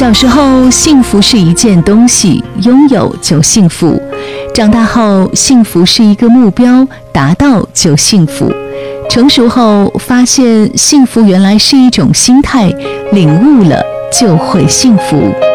小时候，幸福是一件东西，拥有就幸福；长大后，幸福是一个目标，达到就幸福；成熟后，发现幸福原来是一种心态，领悟了就会幸福。